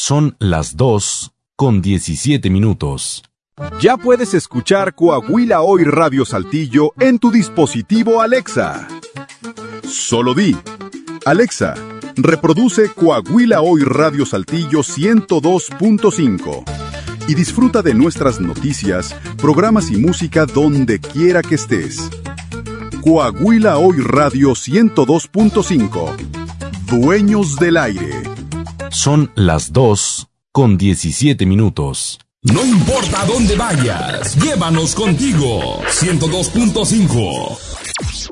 Son las 2:17. Ya puedes escuchar Coahuila Hoy Radio Saltillo en tu dispositivo Alexa. Solo di: Alexa, reproduce Coahuila Hoy Radio Saltillo 102.5 y disfruta de nuestras noticias, programas y música donde quiera que estés. Coahuila Hoy Radio 102.5. Dueños del aire. Son las 2:17. No importa dónde vayas, llévanos contigo. 102.5.